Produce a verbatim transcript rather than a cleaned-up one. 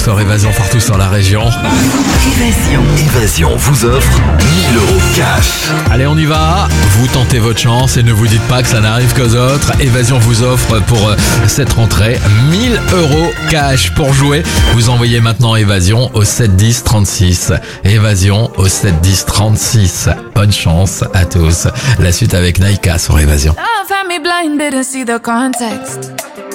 Store Évasion partout sur la région. Évasion. Évasion vous offre mille euros cash. Allez, on y va. Vous tentez votre chance et ne vous dites pas que ça n'arrive qu'aux autres. Évasion vous offre pour euh, cette rentrée mille euros cash. Pour jouer, vous envoyez maintenant Évasion au sept dix trente-six. Évasion au sept dix trente-six. Bonne chance à tous. La suite avec Naïka sur Évasion. Love had me blinded and see the context.